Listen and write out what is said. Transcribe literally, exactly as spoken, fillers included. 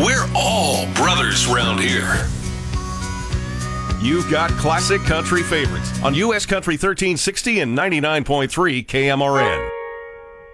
We're all brothers round here. You've got classic country favorites on U S Country thirteen sixty and ninety-nine point three K M R N.